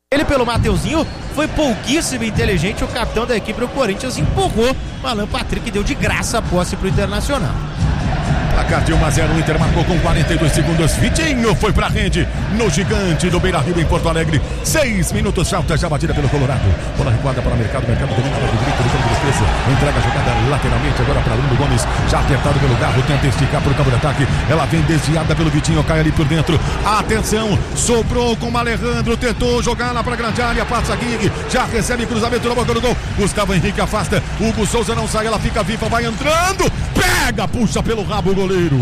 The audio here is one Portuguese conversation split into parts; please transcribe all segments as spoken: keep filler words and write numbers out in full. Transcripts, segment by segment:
Ele pelo Mateuzinho foi pouquíssimo inteligente. O capitão da equipe do Corinthians empurrou o Alan Patrick, deu de graça a posse pro Internacional. Placar de um a zero, o Inter marcou com quarenta e dois segundos. Vitinho foi pra rede no gigante do Beira-Rio em Porto Alegre. Seis minutos, falta já batida pelo Colorado. Bola recuada para o mercado, mercado domina lá do direito do campo de defesa. Entrega a jogada lateralmente agora para Bruno Gomes. Já apertado pelo Garro, tenta esticar para o campo de ataque. Ela vem desviada pelo Vitinho, cai ali por dentro. Atenção, sobrou com o Alejandro, tentou jogar lá para a grande área. Passa Guigui, já recebe cruzamento na boca do gol. Gustavo Henrique afasta. Hugo Souza não sai, ela fica viva, vai entrando. Pega, puxa pelo rabo o goleiro.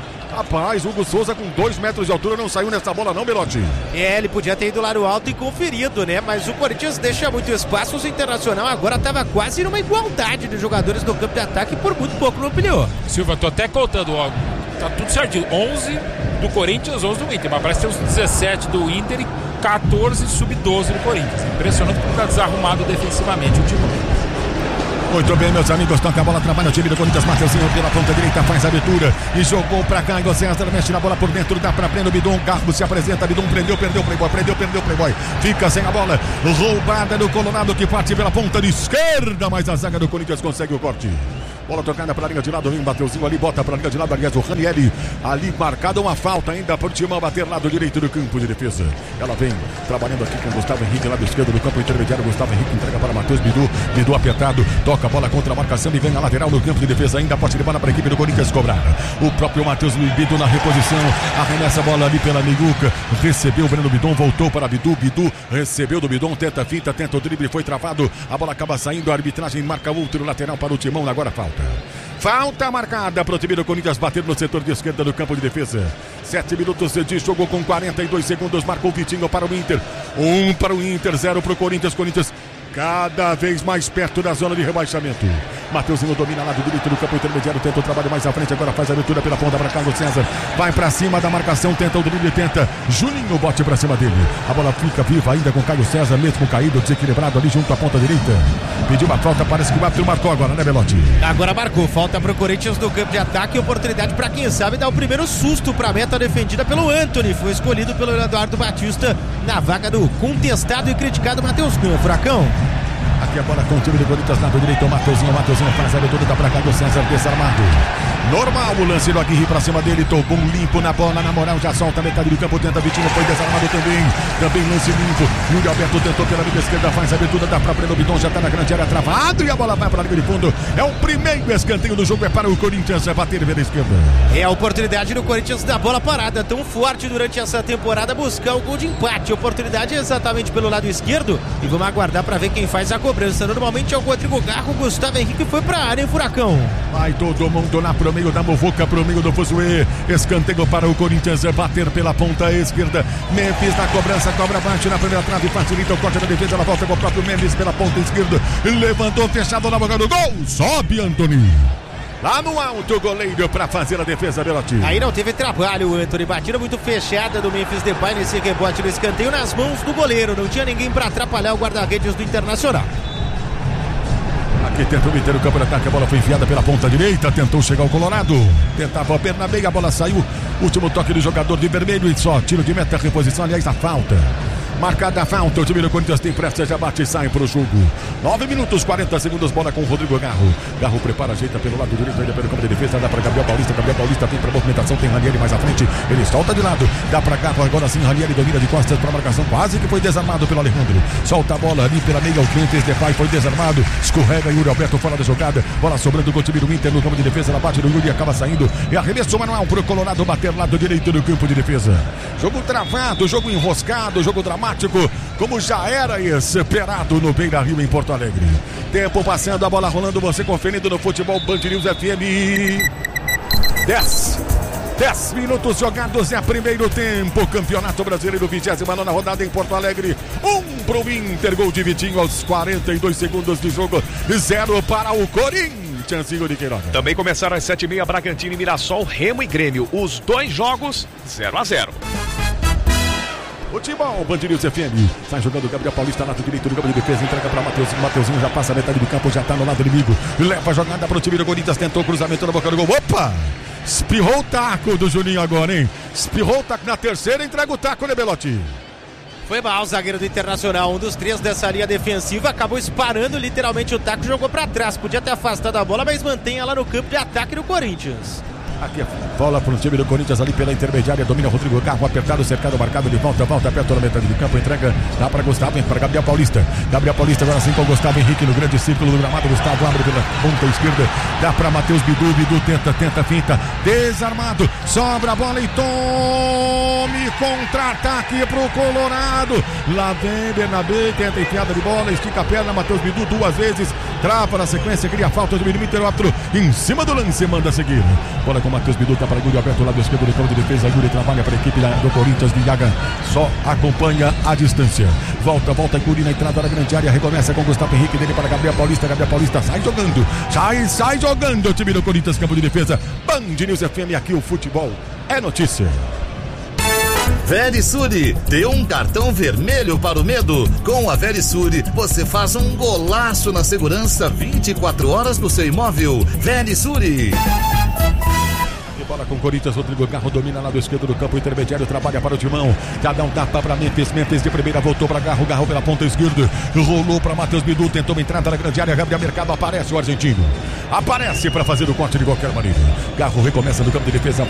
Rapaz, Hugo Souza com dois metros de altura não saiu nessa bola não, Belotti. É, ele podia ter ido lá no alto e conferido, né? Mas o Corinthians deixa muito espaço. O Internacional agora estava quase numa igualdade de jogadores no campo de ataque e por muito pouco não ampliou. Silva, tô até contando, ó, tá tudo certinho. onze do Corinthians, onze do Inter, mas parece ter uns dezessete do Inter e quatorze sub doze do Corinthians. Impressionante como tá desarrumado defensivamente o time. Muito bem, meus amigos, toca a bola, trabalha o time do Corinthians. Mateuzinho pela ponta direita, faz a abertura e jogou pra cá. Igor César mexe na bola por dentro, dá pra prender o Bidon. Carlos se apresenta, Bidon prendeu, perdeu o Playboy, prendeu, perdeu o Playboy. Fica sem a bola, roubada do Colorado que parte pela ponta de esquerda, mas a zaga do Corinthians consegue o corte. Bola tocada para a linha de lado, vem o Mateuzinho ali, bota para a linha de lado, aliás, o Ranieri ali marcada uma falta ainda para o Timão bater lado direito do campo de defesa. Ela vem trabalhando aqui com o Gustavo Henrique, lado esquerdo do campo intermediário. Gustavo Henrique entrega para Matheus Bidu, Bidu apertado, toca a bola contra a marcação e vem a lateral no campo de defesa, ainda pode de bola para a equipe do Corinthians cobrar. O próprio Matheus Bidu na reposição, arremessa a bola ali pela Miguca, recebeu o Breno Bidon, voltou para Bidu, Bidu recebeu do Bidon, tenta a finta, tenta o drible, foi travado, a bola acaba saindo, a arbitragem marca outro lateral para o Timão, agora falta. Falta marcada para o time do Corinthians bater no setor de esquerda do campo de defesa. Sete minutos de jogo com quarenta e dois segundos. Marcou o Vitinho para o Inter. Um para o Inter, zero para o Corinthians. Corinthians cada vez mais perto da zona de rebaixamento. Mateuzinho domina lá do direito do campo intermediário, tenta o trabalho mais à frente, agora faz a abertura pela ponta para Carlos César, vai para cima da marcação, tenta o drible, tenta Juninho, bote para cima dele, a bola fica viva ainda com Caio César, mesmo caído, desequilibrado ali junto à ponta direita, pediu uma falta, parece que o árbitro marcou agora, né, Belotti? Agora marcou, falta pro Corinthians no campo de ataque, oportunidade para quem sabe dar o primeiro susto para a meta defendida pelo Antony, foi escolhido pelo Eduardo Batista na vaga do contestado e criticado Matheus Cunha. Furacão. Aqui a bola com o time do Corinthians, lado direito, o Mateuzinho, o Mateuzinho faz a abertura, dá pra cá do César, desarmado. Normal o lance do Aguirre pra cima dele, tocou um limpo na bola, na moral, já solta a metade do campo, tenta Vitinho, foi desarmado também, também lance limpo. Yuri Alberto tentou pela linha esquerda, faz a abertura, dá pra Breno Bidon, já tá na grande área, travado e a bola vai pra linha de fundo. É o primeiro escanteio do jogo, é para o Corinthians, é bater pela esquerda. É a oportunidade do Corinthians da bola parada, tão forte durante essa temporada, buscar o gol de empate. Oportunidade exatamente pelo lado esquerdo e vamos aguardar pra ver quem faz a cobrança. Normalmente é o Rodrigo Garro, Gustavo Henrique foi pra área, hein, Furacão? Vai todo mundo lá pro meio da Movuca, pro meio do Fuzue. Escanteio para o Corinthians bater pela ponta esquerda. Memphis na cobrança, cobra baixo na primeira trave, facilita o corte da defesa, ela volta com o próprio Memphis pela ponta esquerda. Levantou, fechado na boca do gol. Sobe, Antony. Lá no alto, o goleiro para fazer a defesa, Belotti. Aí não teve trabalho, o Antony. Batida muito fechada do Memphis Depay nesse rebote no escanteio nas mãos do goleiro. Não tinha ninguém para atrapalhar o guarda-redes do Internacional. Aqui tentou meter o campo de ataque, a bola foi enfiada pela ponta direita, tentou chegar o Colorado, tentava a perna meia, a bola saiu, último toque do jogador de vermelho e só tiro de meta, reposição, aliás, a falta. Marcada a falta, o time do Corinthians tem pressa, já bate e sai pro jogo. nove minutos, quarenta segundos, bola com o Rodrigo Garro. Garro prepara, ajeita pelo lado direito, ainda pelo campo de defesa, dá pra Gabriel Paulista, Gabriel Paulista vem pra movimentação, tem Ranieri mais à frente, ele solta de lado, dá pra Garro, agora sim, Ranieri domina de costas pra marcação, quase que foi desarmado pelo Alejandro. Solta a bola ali pela meia, o Memphis Depay foi desarmado, escorrega Yuri Alberto fora da jogada, bola sobrando com o time do Inter no campo de defesa, ela bate no Yuri e acaba saindo, e arremesso manual pro Colorado bater lado direito do campo de defesa. Jogo travado, jogo enroscado, jogo dramático, como já era esperado no Beira-Rio em Porto Alegre. Tempo passando, a bola rolando, você conferindo no Futebol Band News F M. dez. dez minutos jogados, é primeiro tempo. Campeonato Brasileiro, vigésima nona rodada em Porto Alegre. Um pro Inter, gol de Vitinho aos quarenta e dois segundos de jogo. Zero para o Corinthians. De Queiroga. Também começaram às sete e meia, Bragantino e Mirassol, Remo e Grêmio. Os dois jogos, zero a zero. Futebol, Band News F M. Sai jogando o Gabriel Paulista, lado direito do campo de defesa. Entrega para Mateuzinho. Mateuzinho já passa a metade do campo, já tá no lado inimigo. Leva a jogada para o time do Corinthians. Tentou o cruzamento na boca do gol. Opa! Espirrou o taco do Juninho agora, hein? Espirrou o taco na terceira. Entrega o taco, né, Belotti? Foi mal o zagueiro do Internacional, um dos três dessa linha defensiva, acabou esparando literalmente o taco, jogou pra trás, podia ter afastado a bola, mas mantém ela no campo de ataque do Corinthians. Aqui a bola para o time do Corinthians ali pela intermediária, domina Rodrigo Garro, apertado, cercado, marcado de volta, volta, perto da metade de campo, entrega, dá para Gustavo, para Gabriel Paulista, Gabriel Paulista agora sim com o Gustavo Henrique no grande círculo do gramado, Gustavo abre pela ponta esquerda, dá para Matheus Bidu, Bidu tenta, tenta, finta, desarmado, sobra a bola e tome contra-ataque pro Colorado, lá vem Bernabé, tenta enfiada de bola, estica a perna, Matheus Bidu duas vezes, trava na sequência, cria falta do milímetro, árbitro em cima do lance, manda seguir, bola com Matheus Bidu, tá para Yuri aberto, lado esquerdo do campo de defesa, Yuri trabalha para a equipe do Corinthians, Villaga só acompanha a distância, volta, volta Yuri na entrada da grande área, recomeça com Gustavo Henrique, dele para Gabriel Paulista, Gabriel Paulista sai jogando, sai, sai jogando o time do Corinthians, campo de defesa, Band News F M, aqui o futebol é notícia. Verisure, dê um cartão vermelho para o medo. Com a Verisure, você faz um golaço na segurança vinte e quatro horas do seu imóvel. Verisure. Bola com o Corinthians, Rodrigo Garro domina lado esquerdo do campo intermediário, trabalha para o Timão, já dá um tapa para Memphis, Memphis de primeira, voltou para Garro, Garro pela ponta esquerda, rolou para Matheus Bidu, tentou uma entrada na grande área, Gabriel Mercado, aparece o argentino, aparece para fazer o corte de qualquer maneira, Garro recomeça no campo de defesa.